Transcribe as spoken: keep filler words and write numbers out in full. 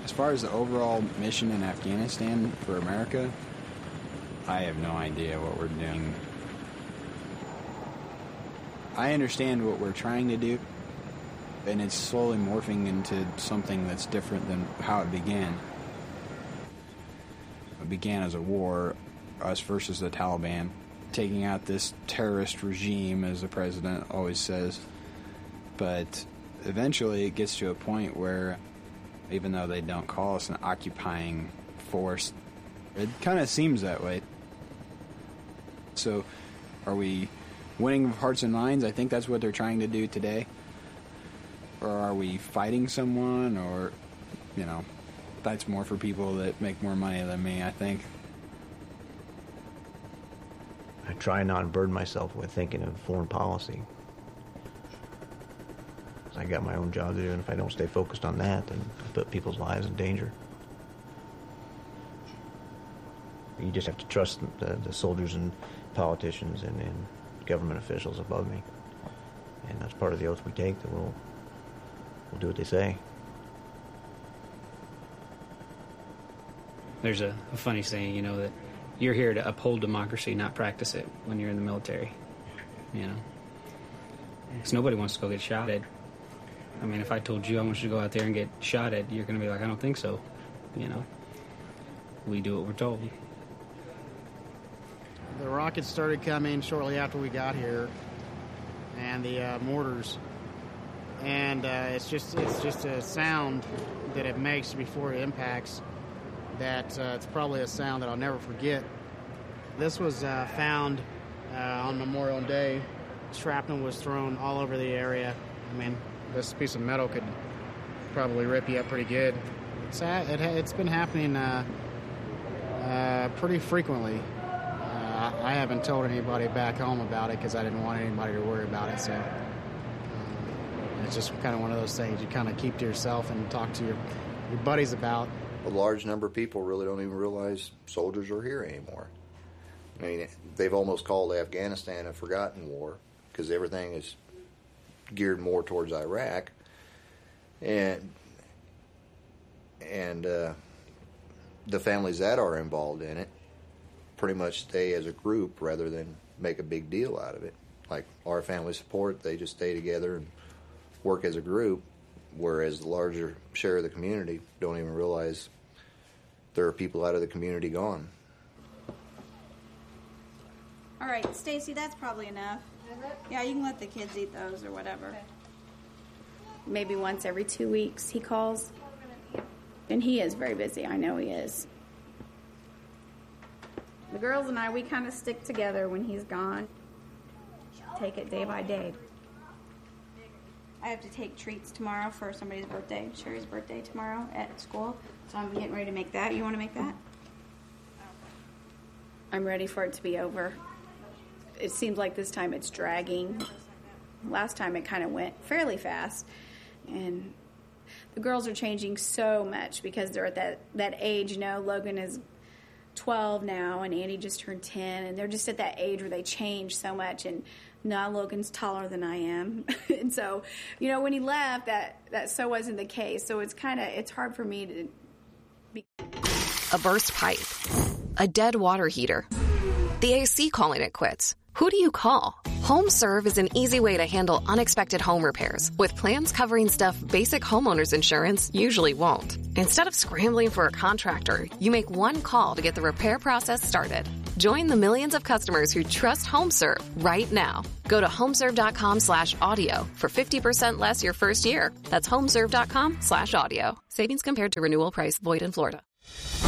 As far as the overall mission in Afghanistan for America, I have no idea what we're doing. I understand what we're trying to do, and it's slowly morphing into something that's different than how it began. It began as a war, us versus the Taliban, taking out this terrorist regime, as the president always says. But eventually it gets to a point where, even though they don't call us an occupying force, it kind of seems that way. So, are we winning hearts and minds? I think that's what they're trying to do today. Or are we fighting someone? Or, you know, that's more for people that make more money than me, I think. I try not to burden myself with thinking of foreign policy. I got my own job to do, and if I don't stay focused on that, then I put people's lives in danger. You just have to trust the, the soldiers and politicians and, and government officials above me. And that's part of the oath we take, that we'll, we'll do what they say. There's a, a funny saying, you know, that you're here to uphold democracy, not practice it when you're in the military, you know. Because nobody wants to go get shot at. I mean, if I told you I want you to go out there and get shot at, you're going to be like, I don't think so, you know. We do what we're told. The rockets started coming shortly after we got here, and the uh, mortars. And uh, it's just it's just a sound that it makes before it impacts that uh, it's probably a sound that I'll never forget. This was uh, found uh, on Memorial Day. Shrapnel was thrown all over the area. I mean, this piece of metal could probably rip you up pretty good. It's, it, it's been happening uh, uh, pretty frequently. Uh, I haven't told anybody back home about it because I didn't want anybody to worry about it. So uh, it's just kind of one of those things you kind of keep to yourself and talk to your, your buddies about. A large number of people really don't even realize soldiers are here anymore. I mean, they've almost called Afghanistan a forgotten war because everything is geared more towards Iraq, and and uh, the families that are involved in it pretty much stay as a group rather than make a big deal out of it. Like our family support, they just stay together and work as a group, whereas the larger share of the community don't even realize there are people out of the community gone. All right, Stacy, that's probably enough. Is it? Yeah, you can let the kids eat those or whatever. Okay. Maybe once every two weeks he calls. And he is very busy. I know he is. The girls and I, we kind of stick together when he's gone. Take it day by day. I have to take treats tomorrow for somebody's birthday, Sherry's birthday tomorrow at school. So I'm getting ready to make that. You want to make that? I'm ready for it to be over. It seems like this time it's dragging. Last time it kind of went fairly fast. And the girls are changing so much because they're at that, that age, you know. Logan is twelve now, and Andy just turned ten. And they're just at that age where they change so much. And now Logan's taller than I am. And so, you know, when he left, that, that so wasn't the case. So it's kind of, it's hard for me to be... A burst pipe. A dead water heater. The A C calling it quits. Who do you call? HomeServe is an easy way to handle unexpected home repairs with plans covering stuff basic homeowners insurance usually won't. Instead of scrambling for a contractor, you make one call to get the repair process started. Join the millions of customers who trust HomeServe right now. Go to homeserve.com slash audio for fifty percent less your first year. That's homeserve.com slash audio. Savings compared to renewal price void in Florida.